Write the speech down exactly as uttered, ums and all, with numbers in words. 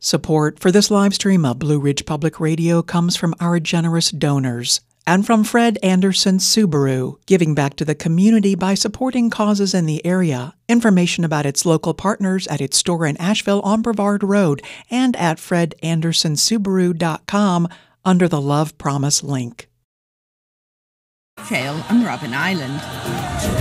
Support for this live stream of Blue Ridge Public Radio comes from our generous donors and from Fred Anderson Subaru, giving back to the community by supporting causes in the area. Information about its local partners at its store in Asheville on Brevard Road and at fred anderson subaru dot com under the Love Promise link. Trail on Robben Island.